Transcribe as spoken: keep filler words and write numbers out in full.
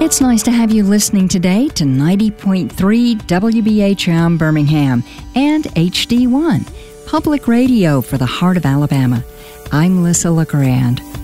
It's nice to have you listening today to ninety point three W B H M Birmingham and H D one, public radio for the heart of Alabama. I'm Lissa LeGrand.